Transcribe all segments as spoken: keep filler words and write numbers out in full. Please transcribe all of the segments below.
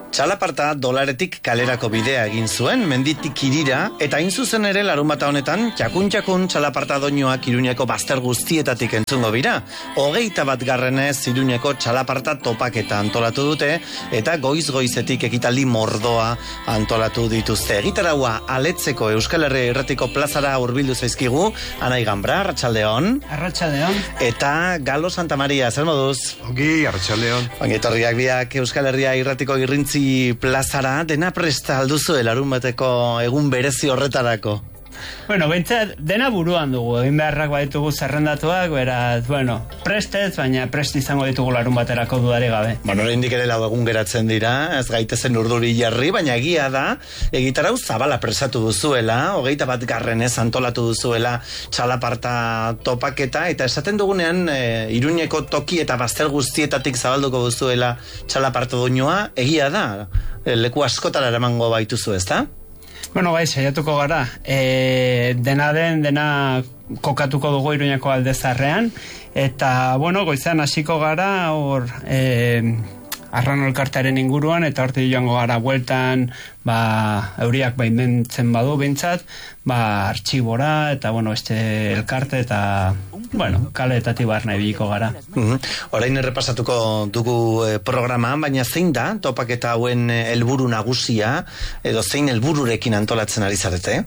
Txalaparta dolaretik kalerako bidea egin zuen, menditik irira, eta hain zuzen ere larunbata honetan, txakun-txakun txalaparta doinoak Iruñeko bazter guztietatik entzungo bira. Hogeita bat garrenez Iruñeko txalaparta topaketa antolatu dute, eta goiz-goizetik ekitaldi mordoa antolatu dituzte. Egitaraua aletzeko Euskal Herria Irratiko plazara hurbildu zaizkigu, Anai Gambra, arratsaldeon. Arratsaldeon. Eta Galo Santa Maria, zer moduz? Ongi, arratsaldeon. Ongi etorriak biak Euskal Herria Irratiko irrintzi plazara, dena presta alduzu larun bateko egun berezi horretarako? Bueno, bentsat, dena buruan dugu, egin beharrak baditugu zerrendatuak, beraz, bueno, prestez, baina prest izango ditugu larun baterako dudari gabe. Bueno, oraindik ere lau egun geratzen dira, ez gaitezen urduri jarri, baina egia da, egitarau zabala presatu duzuela, hogeita bat garrenez antolatu duzuela txalaparta topaketa, eta esaten dugunean, e, Iruñeko toki eta bazter guztietatik zabalduko duzuela txalaparta doinoa, egia da, e, leku askotara eramango baituzu, ezta? Bueno, bai, saiatuko gara. E, dena den, dena kokatuko dugu Iruñeko aldezarrean, eta, bueno, goizan hasiko gara, hor, e, Arrano elkartearen inguruan, eta horti joango gara bueltan, ba, euriak baimentzen badu bintzat, ba, artxibora, eta, bueno, este elkarte, eta, bueno, kaleetatik barna ibiliko gara. Uh-huh. Orain errepasatuko dugu eh, programa, baina zein da, topaketa hauen helburu nagusia, edo zein helbururekin antolatzen ari zarete?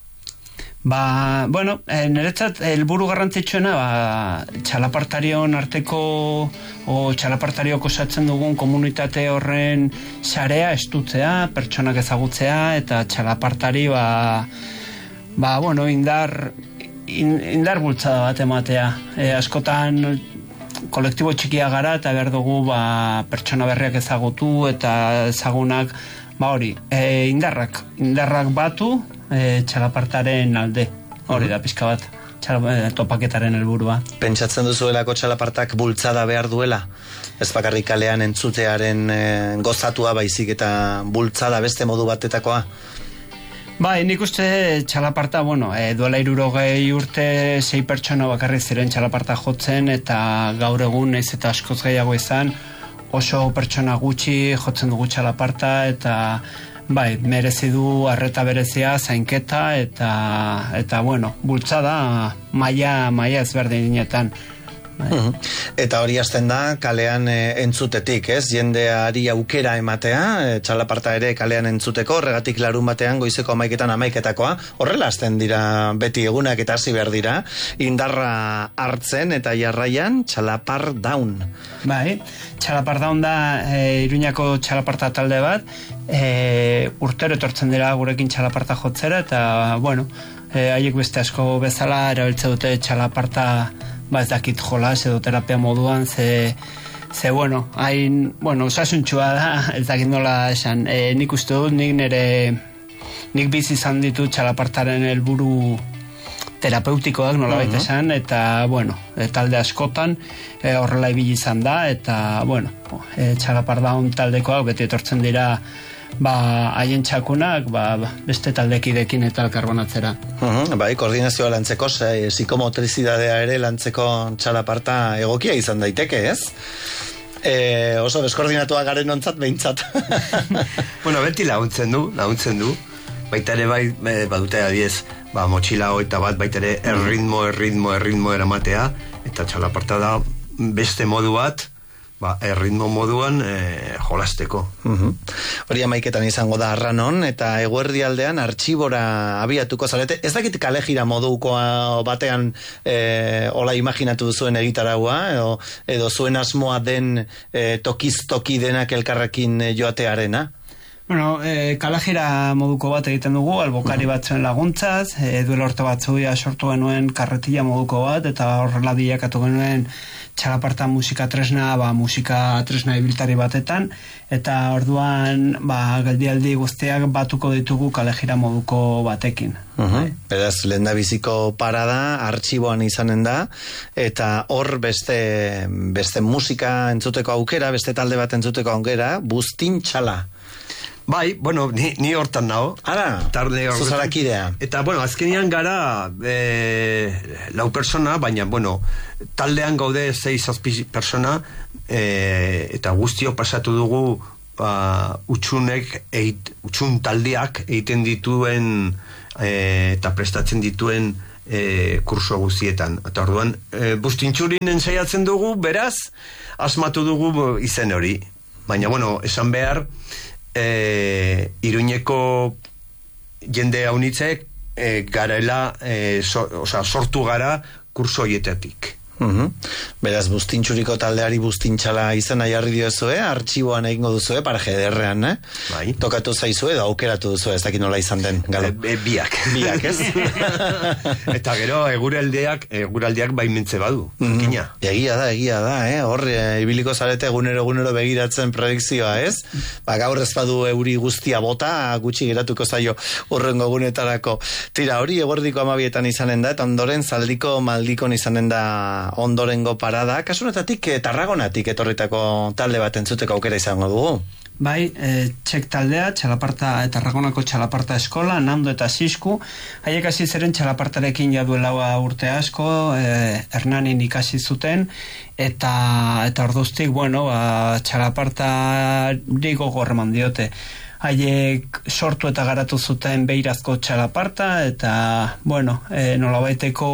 Ba, bueno, e, niretzat helburu garrantzitsuena, ba, txalapartarion arteko o txalapartariok osatzen dugun komunitate horren sarea estutzea, pertsonak ezagutzea, eta txalapartari, ba, ba bueno, indar, in, indar bultzada bat ematea. E, askotan kolektibo txikia gara, eta behar dugu, ba, pertsona berriak ezagutu, eta ezagunak, ba hori, e, indarrak, indarrak batu, E, txalapartaren alde, hori da pizka bat txala, topaketaren helburua. Pentsatzen duzuelako txalapartak bultzada behar duela? Ez bakarrik kalean entzutearen e, gozatua baizik eta bultzada beste modu batetakoa? Bai, nik uste txalaparta, bueno, e, duela hirurogei urte sei pertsona bakarrik ziren txalaparta jotzen, eta gaur egun naiz eta askoz gehiago izan, oso pertsona gutxi jotzen dugu txalaparta, eta bai, merezi du arreta berezia, zainketa, eta, eta bueno, bultzada maila, maila ezberdinetan. Bai. Uh-huh. Eta hori hasten da kalean e, entzutetik, ez? Jendeari aukera ematea, e, txalaparta ere kalean entzuteko, horregatik larun batean goizeko amaiketan amaiketakoa, horrela hasten dira beti egunak eta hasi behar dira, indarra hartzen eta jarraian txalapar daun. Bai, txalapar daun da e, Iruñako txalaparta talde bat, e, urtero etortzen dira gurekin txalaparta jotzera, eta bueno, e, haiek beste asko bezala erabiltze dute txalaparta, ba ez dakit jolas edo terapia moduan, ze, ze bueno, hain, bueno, osasuntxua da, ez dakit nola esan, e, nik uste dut, nik nire, nik bizi izan ditu txalapartaren helburu terapeutikoak nola baita esan, eta, bueno, e, talde askotan, e, horrela ibili izan da, eta, bueno, e, txalapardaun taldekoak beti etortzen dira, ba, haien txakunak, ba, beste taldekidekin eta elkarbanatzera. Uh-huh, bai, koordinazioa lantzeko, e, psikomotrizidadea ere lantzeko txalaparta egokia izan daiteke, ez? E, oso deskoordinatua garen ontzat behintzat. Bueno, beti laguntzen du, laguntzen du. Baita ere bai, badute adiez, ba, motxila hoita bat, baita ere erritmo, erritmo, erritmo eramatea, eta txalaparta da beste modu bat, ba, erritmo moduan e, jolasteko. Uh-huh. Hori amaiketan izango da Arranon, eta eguerdi aldean artxibora abiatuko zarete. Ez dakit kalejira modukoa batean e, hola imaginatu zuen egitaraua, edo, edo zuen asmoa den e, tokiz-toki denak elkarrekin joatearena? Bueno, e, kalajira moduko bat egiten dugu, albokari batzuen laguntzaz, e, duela orte batzuia sortu genuen karretilla moduko bat, eta horrela bilakatu genuen txalaparta musika tresna, ba, musika tresna ibiltari batetan, eta orduan, ba, geldialdi guztiak batuko ditugu kalajira moduko batekin. Uh-huh. Beraz, lehendabiziko parada, artxiboan izanen da, eta hor beste, beste musika entzuteko aukera, beste talde bat entzuteko aukera, Buztin Txala. Bai, bueno, ni, ni hortan nago. Ara, zuzarakidea. Eta, bueno, azkenean gara e, lau persona, baina, bueno, taldean gaude zei zazpi persona, e, eta guztio pasatu dugu ba, utxunek, eit, utxun taldeak egiten dituen e, eta prestatzen dituen e, kurso guztietan. Eta orduan, e, bustintxurinen saiatzen dugu, beraz, asmatu dugu izen hori. Baina, bueno, esan behar, e, Iruñeko jende haunitzek e, garela, e, so, oza, sortu gara kurso hietatik. Uhum. Beraz, bustintxuriko taldeari bustintxala izena jarri diozue, artxiboan egingo duzue, paraje ederrean, eh? Bai. Tokatu zaizue, da aukeratu duzue, ez dakit nola izan den, galo. E, e, biak. Biak, ez? Eta gero, eguraldiak, eguraldiak baimentze badu. Mm, Kina. egia da, egia da, eh? Hor, e, ibiliko zarete egunero egunero begiratzen predikzioa, ez? Ba, gaur ez badu euri guztia bota, gutxi geratuko zaio urrengo egunetarako. Tira, hori eguerdiko amabietan izanen da, eta ondoren zaldiko maldikon izanen da ondorengo parada, kasunetatik eh, Tarragonatik etorritako talde bat entzuteko aukera izango dugu. Bai, e, txek taldea, txalaparta, Tarragonako txalaparta eskola, Nando eta Sisku, haiek hasi ziren txalapartarekin jaduela urte asko, e, Hernanin ikasi zuten, eta eta orduztik, bueno, ba, txalapartari gogorreman diote. Haiek sortu eta garatu zuten beirazko txalaparta, eta, bueno, e, nolabaiteko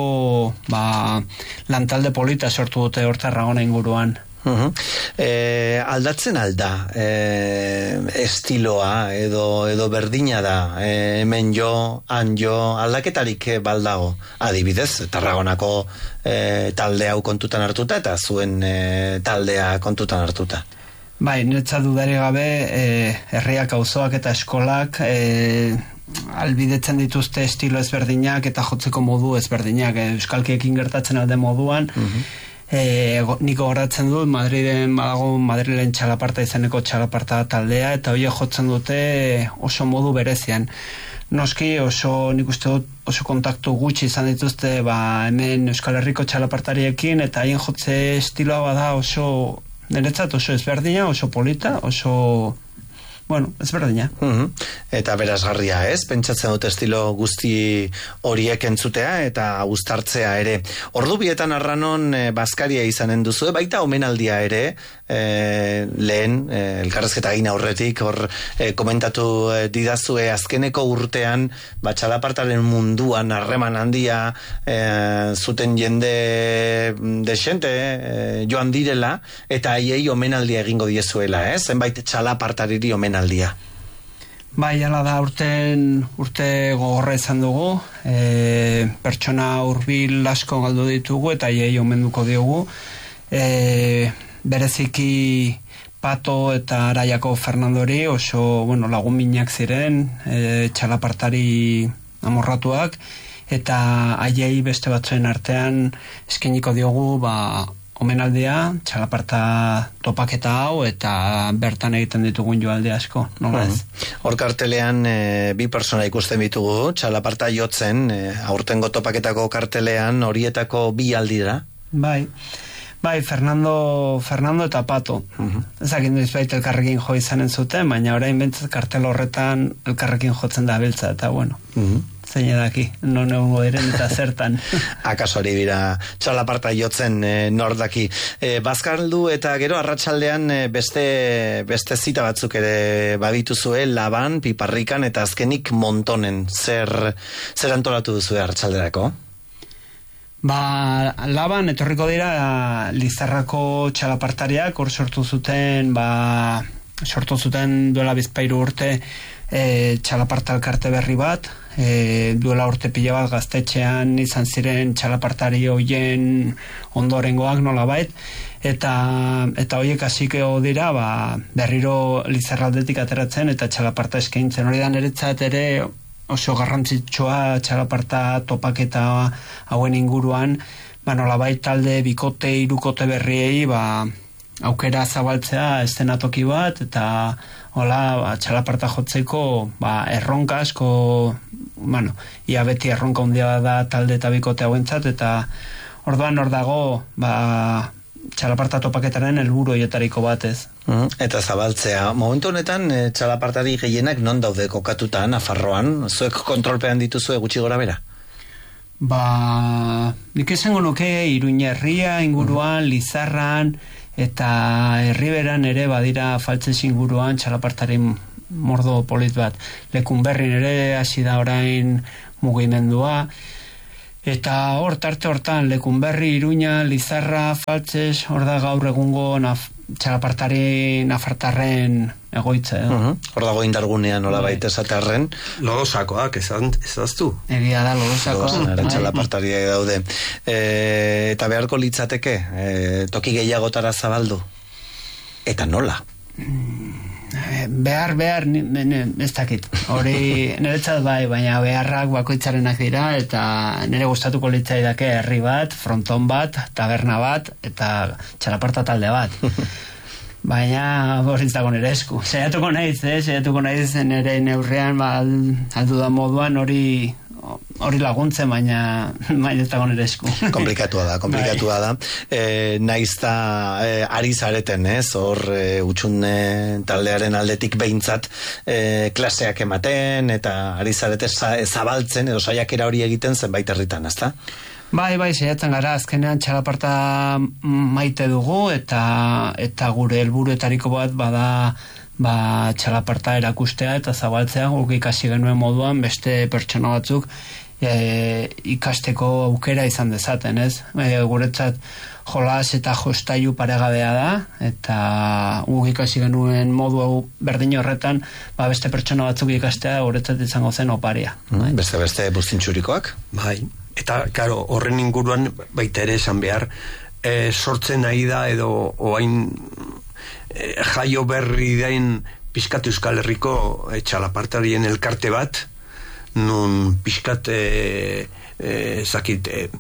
ba, lantalde polita sortu dute hor Tarragona inguruan. Uhum. E, aldatzen alda e, estiloa edo, edo berdina da e, hemen jo, han jo, aldaketarik baldago, adibidez Tarragonako e, talde hau kontutan hartuta eta zuen e, taldea kontutan hartuta. Bai, niretzat dudari gabe e, herriak auzoak eta eskolak e, albidetzen dituzte estilo ezberdinak eta jotzeko modu ezberdinak, euskalkiekin gertatzen alde moduan. Uhum. E, niko goratzen dut Madriden badago Madrilen txalaparta izeneko txalaparta taldea, eta hori jotzen dute oso modu berezian. Noski oso, nik uste dut oso kontaktu gutxi izan dituzte ba, hemen Euskal Herriko txalapartariekin, eta haien jotze estiloa bada oso, niretzat oso ezberdina, oso polita, oso, bueno, ezberdina. Uh-huh. Eta berazgarria, ez? Pentsatzen dut estilo guzti horiek entzutea eta uztartzea ere. Ordu bietan arranon e, bazkaria izanen duzu, baita omenaldia ere, e, lehen, e, elkarrezketa egin aurretik, hor e, komentatu e, didazue azkeneko urtean, batxalapartaren munduan harreman handia e, zuten jende desente e, joan direla, eta haiei omenaldia egingo diezuela, ez? Zenbait txalapartariri omenaldia. Aldia. Bai, ala da, urten urte gogorra izan dugu, e, pertsona hurbil asko galdu ditugu eta haiei omenduko diogu. E, bereziki Pato eta Araiako Fernandori oso, bueno, lagun minak ziren, e, txalapartari amorratuak, eta haiei beste batzuen artean eskainiko diogu, ba, omenaldia, txalaparta topaketa hau, eta bertan egiten ditugun joalde asko, nola ez? Hor kartelean e, bi persona ikusten ditugu, txalaparta jotzen, e, aurtengo topaketako kartelean horietako bi aldira. Bai, bai, Fernando, Fernando eta Pato. Uh-huh. Ezakin duiz baita elkarrekin jo izanen zuten, baina orain bentzat kartel horretan elkarrekin jotzen da biltza, eta bueno. Uh-huh. Zein edaki, non egungo diren eta zertan. Akaso ari dira txalaparta jotzen e, nordaki. E, Bazkaldu eta gero arratsaldean e, beste, beste zita batzuk ere badituzue, Laban, Piparrikan eta azkenik Montonen. Zer, zer antolatu duzue arratsalderako? Ba, Laban etorriko dira Lizarrako txalapartariak, hor sortu zuten, ba, sortu zuten duela bizpairu urte e, txalaparta elkarte berri bat, E, duela urte pila bat gaztetxean izan ziren txalapartari hoien ondorengoak nolabait, eta eta hoiek hasiko dira ba, berriro Lizarraldetik ateratzen eta txalaparta eskaintzen. Hori da niretzat ere oso garrantzitsua txalaparta topaketa hauen inguruan, ba, nolabait talde bikote, hirukote berriei ba, aukera zabaltzea estenatoki bat, eta hola, ba, txalaparta jotzeko ba, erronka asko, bueno, ia beti erronka handia da talde eta bikote hauentzat, eta orduan hor dago ba, txalaparta topaketaren helburu hietariko batez. Uh-huh. Eta zabaltzea. Momentu honetan e, txalapartari gehienak non daude kokatuta Nafarroan? Zuek kontrolpean dituzue gutxi gora bera? Ba, nik esango nuke Iruña herria inguruan, uh-huh. Lizarran, eta herriberan ere badira faltzes inguruan txalapartari mordo polit bat. Lekunberrin ere hasi da orain mugimendua, eta hor tarte hortan Lekunberri, Iruña, Lizarra, Faltzes, hor da gaur egungo naf, txalapartari nafartarren egoitza edo. Uh-huh. Hor dago indargunean nola baita esatarren. Lodosakoak, ezaztu. Egia da, lodosakoak. Lodosan, txalapartariak daude. E, eta beharko litzateke, e, toki gehiagotara zabaldu. Eta nola? Behar, behar, ne, ne, ez dakit. Hori, niretzat bai, baina beharrak bakoitzarenak dira, eta nire gustatuko litzaidake herri bat, fronton bat, taberna bat, eta txalaparta talde bat. Baina hori ez dago nire esku. Saiatuko naiz, eh? Saiatuko naiz nire neurrean, ba, aldu da moduan hori hori laguntzen, baina baina ez dago nire esku. Komplikatua da, komplikatua da. E, naiz da e, ari zareten, ez? Hor e, utxune taldearen aldetik behintzat e, klaseak ematen, eta ari zarete zabaltzen, edo saiakera hori egiten zenbait herritan, ezta? Bai, bai, saiatzen gara, azkenean txalaparta maite dugu, eta eta gure helburuetariko bat bada ba, txalaparta erakustea eta zabaltzea, guk ikasi genuen moduan beste pertsona batzuk e, ikasteko aukera izan dezaten, ez? E, guretzat jolas eta jostailu paregabea da, eta guk ikasi genuen modu berdin horretan, ba, beste pertsona batzuk ikastea guretzat izango zen oparia. Mm, beste beste buztintxurikoak? Bai. Eta, karo, horren inguruan baita ere esan behar, e, sortzen nahi da edo oain e, jaio berri dain pixkat Euskal Herriko e, txalapartarien elkarte bat, nun pixkat e, e, zakit, e,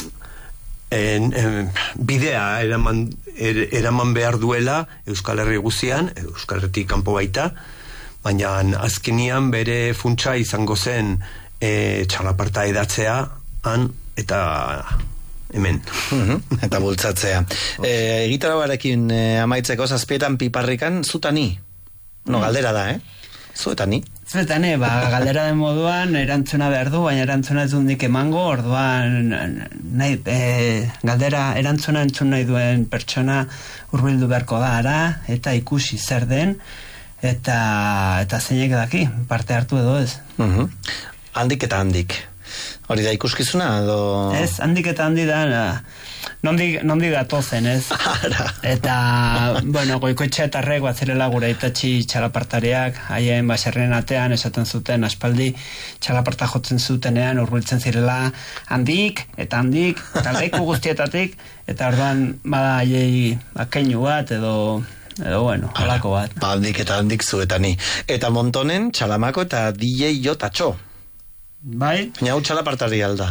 e, e, bidea eraman, er, eraman behar duela Euskal Herri guzian, Euskal Herritik kanpo baita, baina azkenian bere funtsa izango zen e, txalaparta edatzea, han eta hemen. Uh-huh. Eta bultzatzea. E, Egitarabarekin e, amaitzeko zazpietan piparrikan zutani. No, galdera da, eh? Zuetani. Zuetani, ba, galdera den moduan erantzuna behar du, baina erantzuna ez dundik emango, orduan nahi, e, galdera erantzuna entzun nahi duen pertsona hurbildu beharko da ara, eta ikusi zer den, eta eta zeinek daki, parte hartu edo ez. Uh-huh. Handik eta handik. Hori da ikuskizuna, edo... Ez, handik eta handi da, nondik, nondik datozen, ez? Eta, bueno, Goikoetxeatarrek bazirela gure itatxi txalapartariak, haien baserren atean esaten zuten aspaldi txalaparta jotzen zutenean urbiltzen zirela handik, eta handik, eta leku guztietatik, eta orduan bada haiei akeinu bat, edo... edo bueno, halako bat. Handik eta handik zuetani. Eta Montonen, Txalamako eta D J Jotatxo. Bai. Baina hau txalapartaria alda.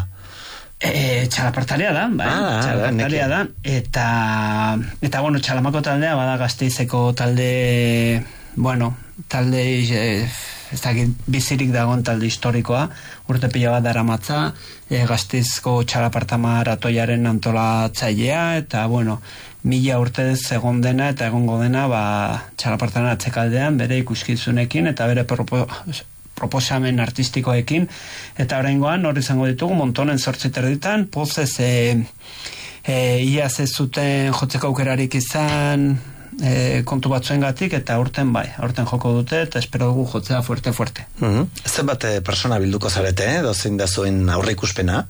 E, txalapartaria da, bai. Ah, txalapartaria da. Eta, eta bueno, Txalamako taldea bada Gasteizeko talde, bueno, talde, e, ez dakit, bizirik dagoen talde historikoa, urte pila bat daramatza, e, Gasteizko txalaparta maratoiaren antolatzailea, eta, bueno, mila urtez egon dena eta egongo dena, ba, txalapartaren atzekaldean, bere ikuskizunekin, eta bere propos proposamen artistikoekin, eta oraingoan hor izango ditugu Montonen zortzi terditan, pozez e, e, iaz ez zuten jotzeko aukerarik izan e, kontu batzuengatik, eta aurten bai, aurten joko dute, eta espero dugu jotzea fuerte-fuerte. Mm-hmm. Ez bat e, persona bilduko zarete, eh? Dozein da zuen aurre ikuspena?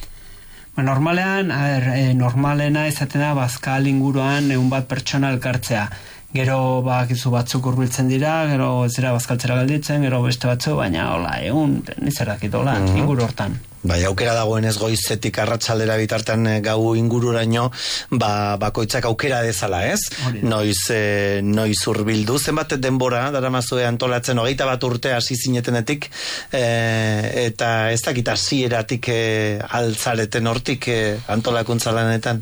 Ba, normalean, a ber, e, normalena izaten da bazkal inguruan egun bat pertsona elkartzea. Gero bakizu batzuk hurbiltzen dira, gero ez dira bazkaltzera galditzen, gero beste batzu, baina hola, egun, nizerakit, hola, mm-hmm. inguru hortan. Bai, aukera dagoenez goizetik arratsaldera bitartean gau ingururaino, ba, bakoitzak aukera dezala, ez? Noiz, e, noiz hurbildu, zenbat denbora, daramazue antolatzen, hogeita bat urte hasi zinetenetik, e, eta ez dakit hasieratik e, altzareten hortik e, antolakuntza lanetan.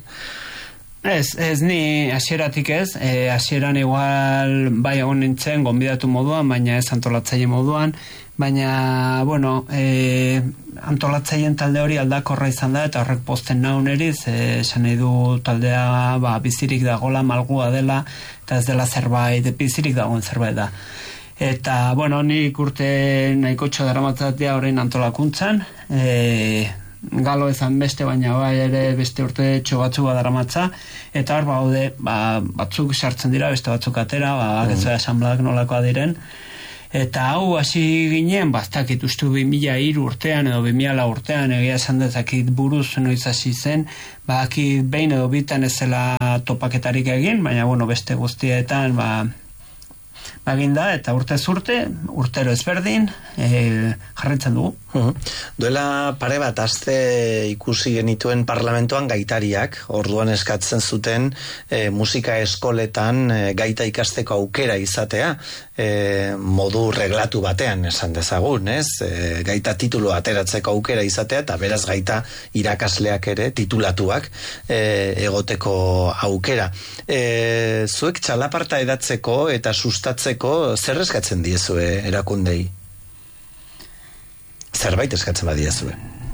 Ez, ez ni hasieratik ez, e, hasieran igual bai egon nintzen gonbidatu moduan, baina ez antolatzaile moduan, baina, bueno, e, antolatzaileen talde hori aldakorra izan da, eta horrek pozten nau neriz, esan nahi du taldea ba, bizirik dagoela, malgua dela, eta ez dela zerbait, bizirik dagoen zerbait da. Eta, bueno, nik urte nahiko txo daramatzatea horrein antolakuntzan, e, galo ezan beste, baina bai ere beste urte txo batzu badaramatza, eta hor baude, ba, batzuk sartzen dira, beste batzuk atera, ba, mm. getzoa esanbladak nolakoa diren, eta hau hasi ginen, bastakit ustu bi mila hiru urtean edo bi mila lau urtean, egia esan dezakit buruz noiz hasi zen, badakit behin edo bitan ez zela topaketarik egin, baina bueno, beste guztietan, ba, bagin da, eta urte zurte, urtero ezberdin, e, jarritzen dugu. Uh-huh. Duela pare bat aste ikusi genituen parlamentoan gaitariak, orduan eskatzen zuten e, musika eskoletan e, gaita ikasteko aukera izatea, e, modu reglatu batean esan dezagun, ez? E, gaita titulu ateratzeko aukera izatea, eta beraz gaita irakasleak ere titulatuak e, egoteko aukera. E, zuek txalaparta edatzeko eta sustatzeko zer eskatzen diezue erakundei? Zerbait eskatzen badiezue?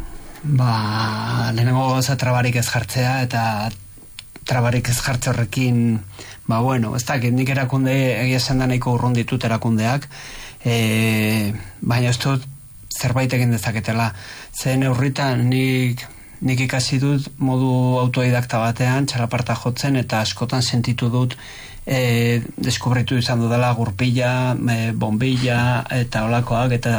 Ba, lehenengo goza trabarik ez jartzea, eta trabarik ez jartze horrekin, ba bueno, ez dakit, nik erakunde egia esan da nahiko urrun ditut erakundeak, e, baina ez dut zerbait egin dezaketela. Zen neurritan nik, nik ikasi dut modu autodidakta batean, txalaparta jotzen, eta askotan sentitu dut e, deskubritu izan dudala gurpila, e, bombilla, eta olakoak, eta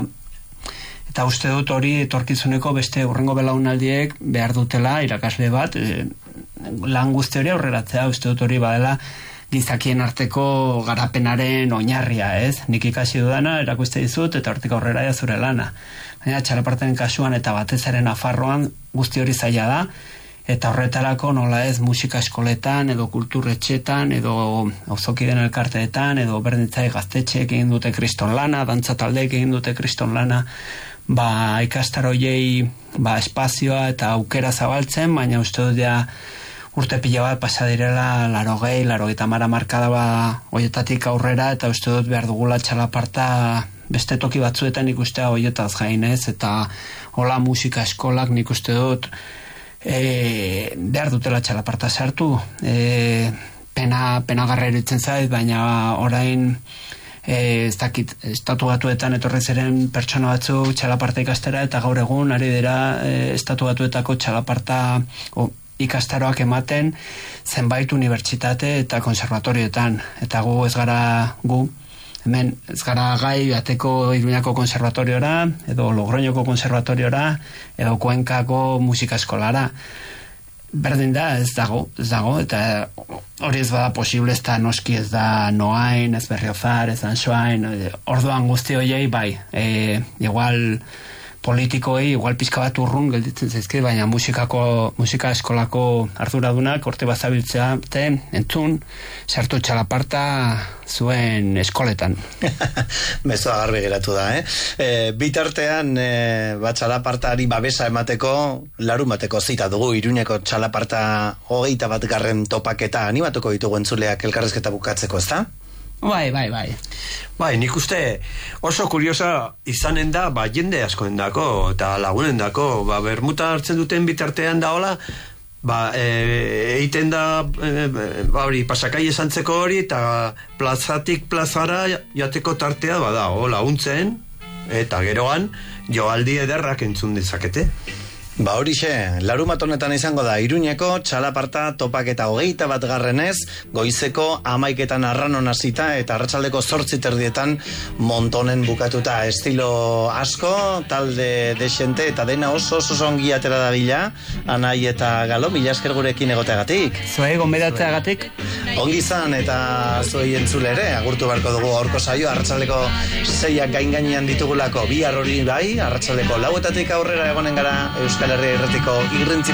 eta uste dut hori etorkizuneko beste urrengo belaunaldiek behar dutela irakasle bat, e, lan guzti hori aurreratzea, uste dut hori badela gizakien arteko garapenaren oinarria, ez? Nik ikasi dudana, erakuste dizut, eta hortik aurrera ja zure lana. Baina txalaparten kasuan eta batez ere Nafarroan guzti hori zaila da, eta horretarako nola ez musika eskoletan, edo kulturretxetan, edo auzokideen elkarteetan, edo berdintzai gaztetxeek egin dute kriston lana, dantza taldeek egin dute kriston lana, ba ikastaroiei ba espazioa eta aukera zabaltzen, baina uste dut ja urte pila bat pasa direla larogei, larogeita mara markada ba hoietatik aurrera, eta uste dut behar dugula txalaparta beste toki batzuetan ikustea hoietaz gainez, eta hola musika eskolak nik uste dut e, behar dutela txalaparta sartu, e, pena, pena garra eritzen zait, baina orain E, ez dakit, estatu batuetan etorri ziren pertsona batzuk txalaparta ikastera, eta gaur egun ari dira e, estatu batuetako txalaparta o, ikastaroak ematen zenbait unibertsitate eta konservatorioetan, eta gu ez gara gu hemen ez gara gai bateko Iruñako konservatoriora, edo Logroñoko konservatoriora, edo Kuenkako musika eskolara. Berdin da, ez dago, ez dago, eta hori ez bada posible, ez da noski, ez da Noain, ez Berriozar, ez Ansoain, orduan guzti horiei bai, e, igual politikoei, igual pizka bat urrun gelditzen zaizkit, baina musikako, musika eskolako arduradunak orte bazabiltzea, entzun, sartu txalaparta zuen eskoletan. Bezoa garbi geratu da, eh? E, bitartean, e, bat txalapartari babesa emateko, larun bateko zita dugu, Iruñeko txalaparta hogeita bat garren topaketa animatuko ditugu entzuleak elkarrezketa bukatzeko, ez da? Bai, bai, bai. Bai, nik uste oso kuriosa izanen da, ba, jende askoen dako, eta lagunen dako, ba, bermuta hartzen duten bitartean da hola, ba, e, eiten da, e, ba, hori, pasakai esantzeko hori, eta plazatik plazara jateko tartea, ba, da, hola, untzen, eta geroan, joaldi ederrak entzun dezakete. Ba horixe, larumat honetan izango da Iruñeko txalaparta topaketa hogeita bat garrenez, goizeko amaiketan arranon hasita eta arratsaldeko zortzi terdietan Montonen bukatuta. Estilo asko, talde desente eta dena oso oso ongi atera da bila, Anai eta Galo, mila esker gurekin egoteagatik. Zuei gonbidatzeagatik. Ongi izan eta zuei entzule ere, agurtu beharko dugu aurko saio, arratsaldeko seiak gain gainean ditugulako, bihar hori bai, arratsaldeko lauetatik aurrera egonen gara Euskal Herria Irratiko irrintzi